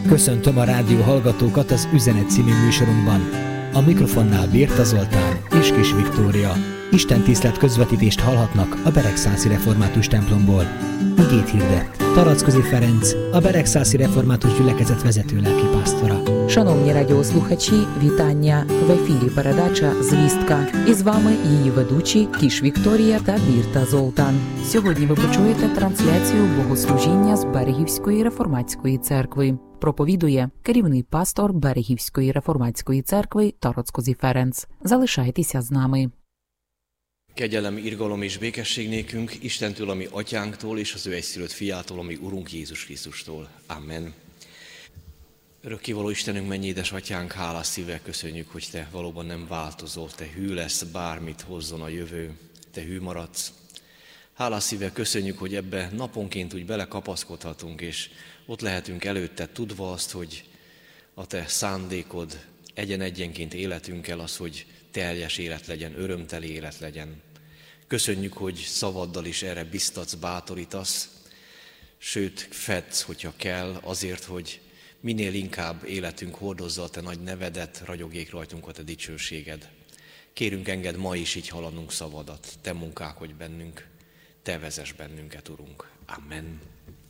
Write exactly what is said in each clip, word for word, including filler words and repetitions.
Köszöntöm a rádió hallgatókat az Üzenet című műsorunkban. A mikrofonnál Bérta Zoltán és Kis Viktória. Isten tisztelt közvetítést hallhatnak a Beregszászi Református templomból. Igét hirdet Tarackozi Ferenc, a Beregszászi Református gyülekezet vezető lelkipásztora. Шановні радіослухачі, вітання! В ефірі передача «Звістка». І з вами її ведучі Кіш Вікторія та Бірта Золтан. Сьогодні ви почуєте трансляцію богослужіння з Берегівської Реформатської церкви. Проповідує керівний пастор Берегівської Реформатської церкви Tarackozi Ferenc. Залишайтеся з нами. Kegyelem, irgalom és békesség nékünk Istentől, ami atyánktól, és az ő egyszülött fiától, ami Urunk Jézus Krisztustól. Amen. Örökkévaló Istenünk, mennyi édesatyánk, hálás szívvel köszönjük, hogy Te valóban nem változol, Te hű lesz, bármit hozzon a jövő, Te hű maradsz. Hálás szívvel köszönjük, hogy ebbe naponként úgy belekapaszkodhatunk, és ott lehetünk előtte, tudva azt, hogy a Te szándékod egyen-egyenként életünkkel az, hogy teljes élet legyen, örömteli élet legyen. Köszönjük, hogy szavaddal is erre biztatsz, bátorítasz, sőt, fedsz, hogyha kell, azért, hogy minél inkább életünk hordozza a Te nagy nevedet, ragyogjék rajtunk a Te dicsőséged. Kérünk, engedd ma is így haladnunk szavadat, Te munkálkodj bennünk, Te vezess bennünket, Urunk. Amen.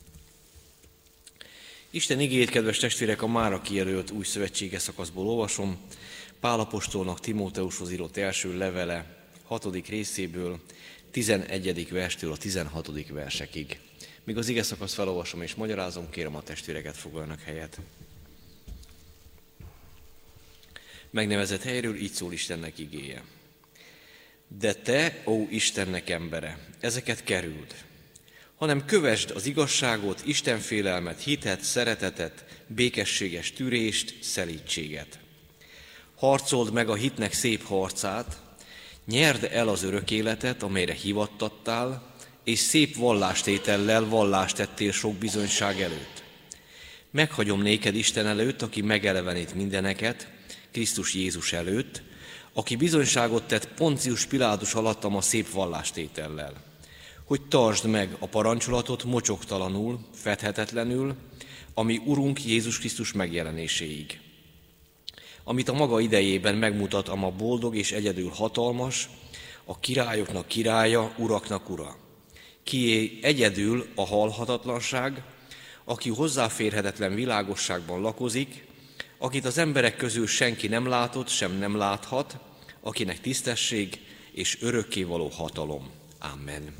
Isten igéjét, kedves testvérek, a mára kijelölt új szövetséges szakaszból olvasom. Pál apostolnak Timóteushoz írott első levele hatodik részéből, tizenegyedik verstől a tizenhatodik versekig. Míg az ige szakaszt felolvasom és magyarázom, kérem a testvéreket foglalnak helyet. Megnevezett helyről így szól Istennek igéje. De te, ó Istennek embere, ezeket kerüld, hanem kövesd az igazságot, istenfélelmet, hitet, szeretetet, békességes tűrést, szelídséget. Harcold meg a hitnek szép harcát, nyerd el az örök életet, amelyre hivattattál, és szép vallástétellel vallást tettél sok bizonyság előtt. Meghagyom néked Isten előtt, aki megelevenít mindeneket, Krisztus Jézus előtt, aki bizonyságot tett Poncius Pilátus alattam a szép vallástétellel, hogy tartsd meg a parancsolatot mocsoktalanul, fedhetetlenül, ami Urunk Jézus Krisztus megjelenéséig, amit a maga idejében megmutat a ma boldog és egyedül hatalmas, a királyoknak királya, uraknak ura. Kié egyedül a halhatatlanság, aki hozzáférhetetlen világosságban lakozik, akit az emberek közül senki nem látott, sem nem láthat, akinek tisztesség és örökkévaló hatalom. Amen.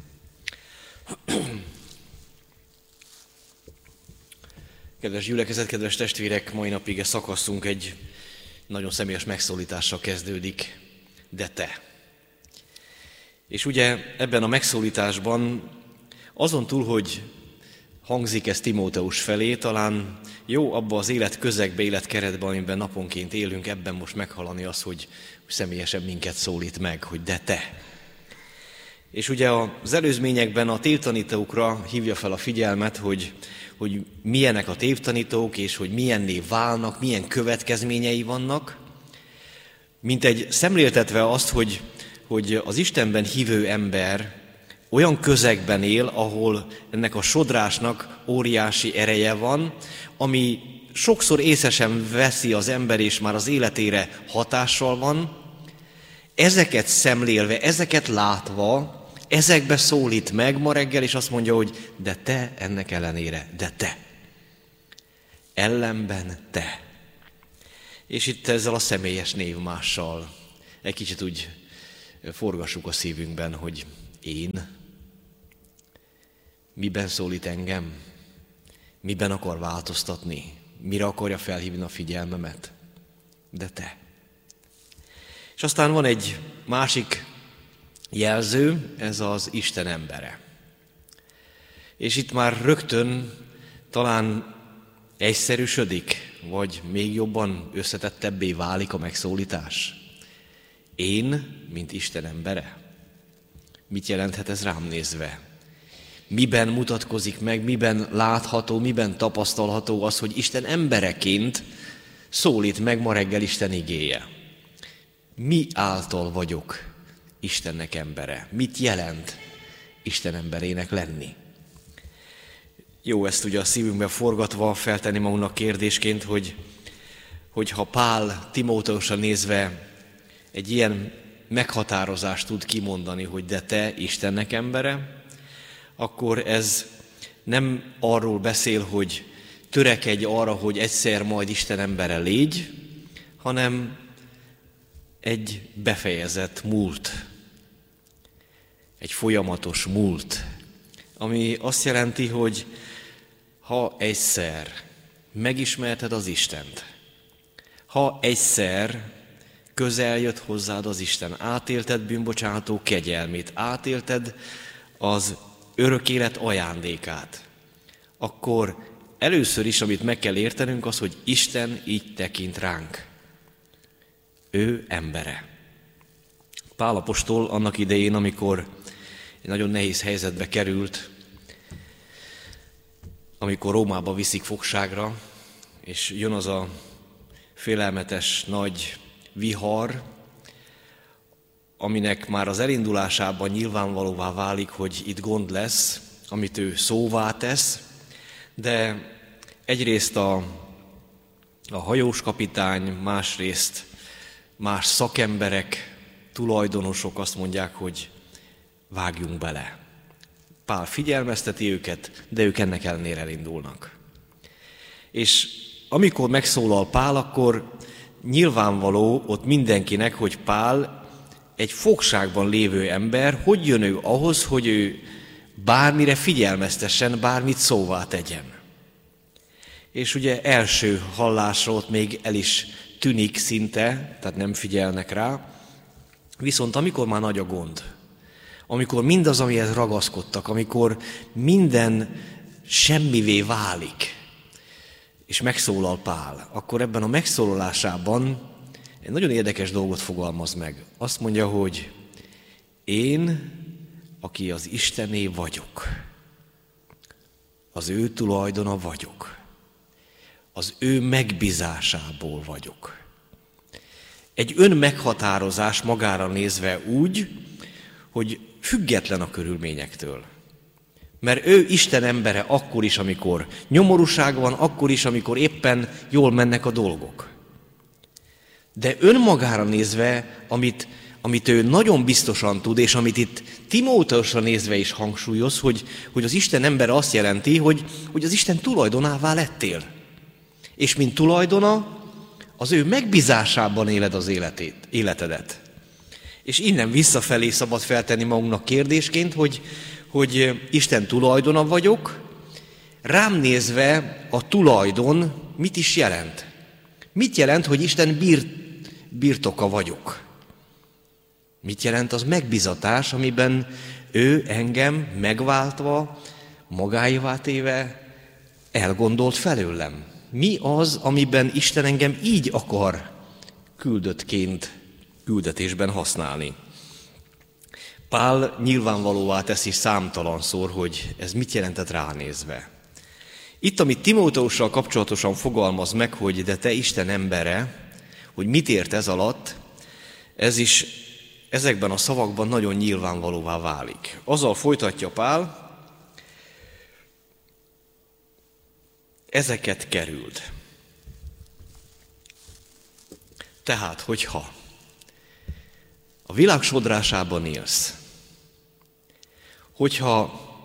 Kedves gyülekezet, kedves testvérek, mai napig szakaszunk egy nagyon személyes megszólítással kezdődik, de te. És ugye ebben a megszólításban azon túl, hogy hangzik ez Timóteus felé, talán jó abba az élet közegbe, életkeretben, amiben naponként élünk, ebben most meghallani az, hogy személyesen minket szólít meg, hogy de te. És ugye az előzményekben a tévtanítókra hívja fel a figyelmet, hogy, hogy milyenek a tévtanítók, és hogy milyenné válnak, milyen következményei vannak, mint egy szemléltetve azt, hogy, hogy az Istenben hívő ember olyan közegben él, ahol ennek a sodrásnak óriási ereje van, ami sokszor észre sem veszi az ember, és már az életére hatással van. Ezeket szemlélve, ezeket látva, ezekbe szólít meg ma reggel, és azt mondja, hogy de te ennek ellenére, de te. Ellenben te. És itt ezzel a személyes névmással egy kicsit úgy forgassuk a szívünkben, hogy én, miben szólít engem, miben akar változtatni, mire akarja felhívni a figyelmemet, de te. És aztán van egy másik jelző, ez az Isten embere. És itt már rögtön talán egyszerűsödik, vagy még jobban összetettebbé válik a megszólítás. Én, mint Isten embere? Mit jelenthet ez rám nézve? Miben mutatkozik meg, miben látható, miben tapasztalható az, hogy Isten embereként szólít meg ma reggel Isten igéje? Mi által vagyok Istennek embere? Mit jelent Isten emberének lenni? Jó ezt ugye a szívünkben forgatva feltenni magunknak kérdésként, hogy, hogy ha Pál Timóteusra nézve egy ilyen meghatározást tud kimondani, hogy de te Istennek embere, akkor ez nem arról beszél, hogy törekedj arra, hogy egyszer majd Isten embere légy, hanem egy befejezett múlt, egy folyamatos múlt, ami azt jelenti, hogy ha egyszer megismerted az Istent, ha egyszer közel jött hozzád az Isten, átélted bűnbocsátó kegyelmét, átélted az örök élet ajándékát, akkor először is, amit meg kell értenünk, az, hogy Isten így tekint ránk. Ő embere. Pál apostol annak idején, amikor egy nagyon nehéz helyzetbe került, amikor Rómába viszik fogságra, és jön az a félelmetes nagy vihar, aminek már az elindulásában nyilvánvalóvá válik, hogy itt gond lesz, amit ő szóvá tesz, de egyrészt a, a hajós kapitány, másrészt más szakemberek, tulajdonosok azt mondják, hogy vágjunk bele. Pál figyelmezteti őket, de ők ennek ellenére elindulnak. És amikor megszólal Pál, akkor nyilvánvaló ott mindenkinek, hogy Pál egy fogságban lévő ember, hogy jön ő ahhoz, hogy ő bármire figyelmeztessen, bármit szóvá tegyen. És ugye első hallásra ott még el is tűnik szinte, tehát nem figyelnek rá, viszont amikor már nagy a gond, amikor mindaz, amihez ragaszkodtak, amikor minden semmivé válik, és megszólal Pál, akkor ebben a megszólalásában egy nagyon érdekes dolgot fogalmaz meg. Azt mondja, hogy én, aki az Istené vagyok, az ő tulajdona vagyok, az ő megbízásából vagyok. Egy önmeghatározás magára nézve úgy, hogy független a körülményektől. Mert ő Isten embere akkor is, amikor nyomorúság van, akkor is, amikor éppen jól mennek a dolgok. De önmagára nézve, amit, amit ő nagyon biztosan tud, és amit itt Timóteusra nézve is hangsúlyoz, hogy, hogy az Isten ember azt jelenti, hogy, hogy az Isten tulajdonává lettél. És mint tulajdona, az ő megbízásában éled az életét, életedet. És innen visszafelé szabad feltenni magunknak kérdésként, hogy, hogy Isten tulajdona vagyok, rám nézve a tulajdon mit is jelent? Mit jelent, hogy Isten bir, birtoka vagyok? Mit jelent az megbizatás, amiben ő engem megváltva, magáévá téve elgondolt felőlem? Mi az, amiben Isten engem így akar küldöttként, küldetésben használni? Pál nyilvánvalóvá teszi számtalanszor, hogy ez mit jelentett ránézve. Itt, amit Timóteussal kapcsolatosan fogalmaz meg, hogy de te Isten embere, hogy mit ért ez alatt, ez is ezekben a szavakban nagyon nyilvánvalóvá válik. Azzal folytatja Pál, ezeket kerüld. Tehát, hogyha a világ sodrásában élsz, hogyha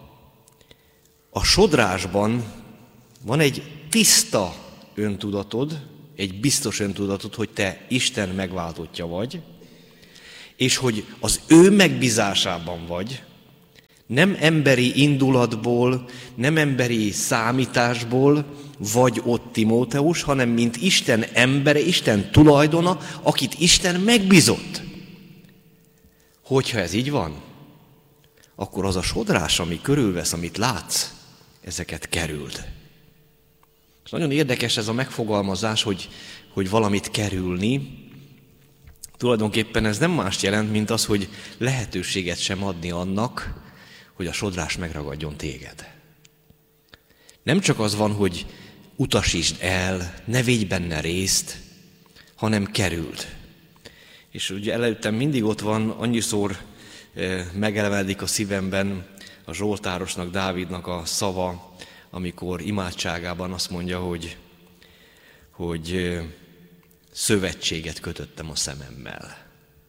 a sodrásban van egy tiszta öntudatod, egy biztos öntudatod, hogy te Isten megváltottja vagy, és hogy az ő megbízásában vagy, nem emberi indulatból, nem emberi számításból vagy ott Timóteus, hanem mint Isten embere, Isten tulajdona, akit Isten megbízott. Hogyha ez így van, akkor az a sodrás, ami körülvesz, amit látsz, ezeket kerüld. És nagyon érdekes ez a megfogalmazás, hogy, hogy valamit kerülni. Tulajdonképpen ez nem mást jelent, mint az, hogy lehetőséget sem adni annak, hogy a sodrás megragadjon téged. Nem csak az van, hogy utasítsd el, ne védj benne részt, hanem kerüld. És ugye előttem mindig ott van, annyiszor megelvedik a szívemben a Zsoltárosnak, Dávidnak a szava, amikor imádságában azt mondja, hogy, hogy szövetséget kötöttem a szememmel.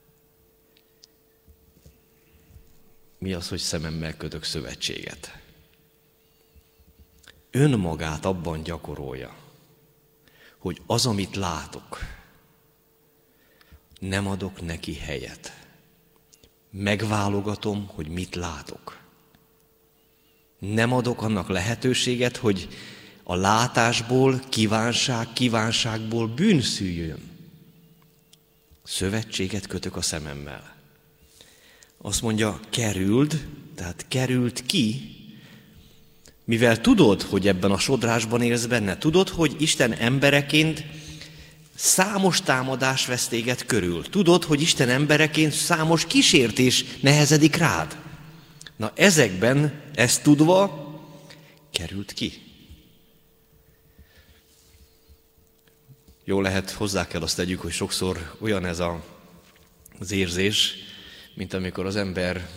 Mi az, hogy szememmel kötök szövetséget? Önmagát abban gyakorolja, hogy az, amit látok, nem adok neki helyet. Megválogatom, hogy mit látok. Nem adok annak lehetőséget, hogy a látásból, kívánság, kívánságból bűn szüljön. Szövetséget kötök a szememmel. Azt mondja, kerüld, tehát került ki, mivel tudod, hogy ebben a sodrásban élsz benne, tudod, hogy Isten embereként számos támadás vesz téged körül. Tudod, hogy Isten embereként számos kísértés nehezedik rád. Na ezekben, ezt tudva, került ki. Jó lehet, hozzá kell azt tegyük, hogy sokszor olyan ez a, az érzés, mint amikor az ember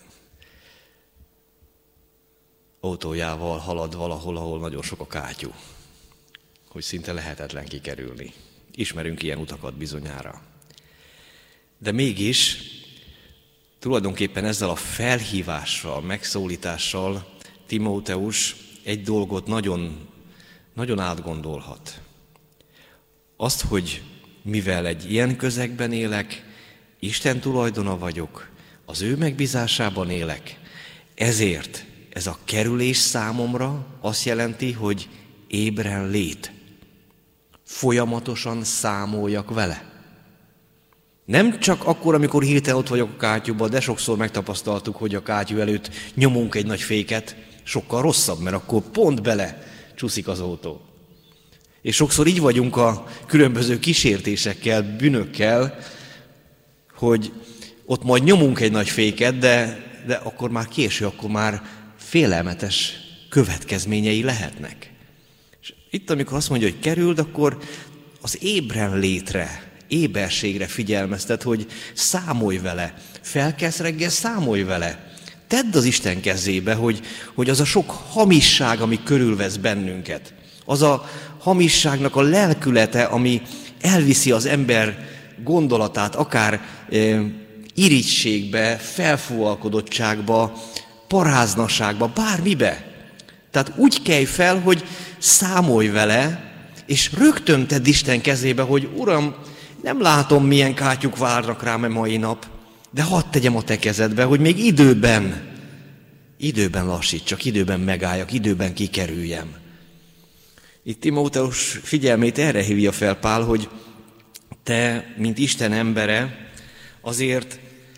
autójával halad valahol, ahol nagyon sok a kátyú, hogy szinte lehetetlen kikerülni. Ismerünk ilyen utakat bizonyára. De mégis tulajdonképpen ezzel a felhívással, megszólítással Timóteus egy dolgot nagyon, nagyon átgondolhat. Azt, hogy mivel egy ilyen közegben élek, Isten tulajdona vagyok, az ő megbízásában élek, ezért ez a kerülés számomra azt jelenti, hogy ébren lét. Folyamatosan számoljak vele. Nem csak akkor, amikor hirtelen ott vagyok a kátyúban, de sokszor megtapasztaltuk, hogy a kátyú előtt nyomunk egy nagy féket, sokkal rosszabb, mert akkor pont bele csúszik az autó. És sokszor így vagyunk a különböző kísértésekkel, bűnökkel, hogy ott majd nyomunk egy nagy féket, de, de akkor már késő, akkor már félelmetes következményei lehetnek. És itt, amikor azt mondja, hogy kerüld, akkor az ébren létre, éberségre figyelmeztet, hogy számolj vele, felkelsz reggel, számolj vele. Tedd az Isten kezébe, hogy, hogy az a sok hamisság, ami körülvesz bennünket, az a hamisságnak a lelkülete, ami elviszi az ember gondolatát, akár e, irigységbe, felfúvalkodottságba, paráznaságba, bármibe. Tehát úgy kelj fel, hogy számolj vele, és rögtön tedd Isten kezébe, hogy Uram, nem látom, milyen kátyuk várnak rám a mai nap, de hadd tegyem a te kezedbe, hogy még időben, időben lassítsak, időben megálljak, időben kikerüljem. Itt Timóteus figyelmét erre hívja fel Pál, hogy te, mint Isten embere, azért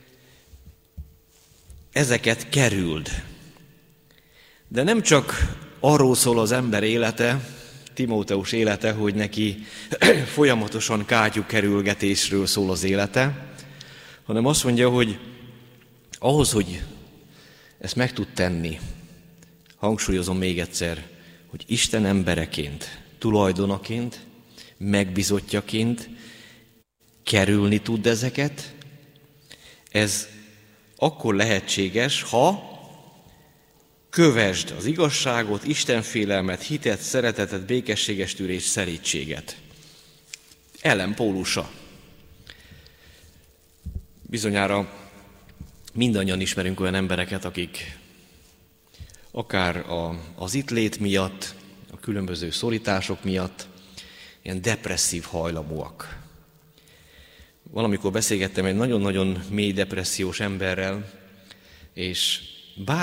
ezeket kerüld. De nem csak arról szól az ember élete, Timóteus élete, hogy neki folyamatosan kátyú kerülgetésről szól az élete, hanem azt mondja, hogy ahhoz, hogy ezt meg tud tenni, hangsúlyozom még egyszer, hogy Isten embereként, tulajdonaként, megbízottjaként kerülni tud ezeket. Ez akkor lehetséges, ha kövesd az igazságot, Istenfélelmet, hitet, szeretetet, békességes tűrést, szelídséget. Ellenpólusa. Bizonyára mindannyian ismerünk olyan embereket, akik akár a, az itt lét miatt, a különböző szorítások miatt ilyen depresszív hajlamúak. Valamikor beszélgettem egy nagyon-nagyon mély depressziós emberrel, és bár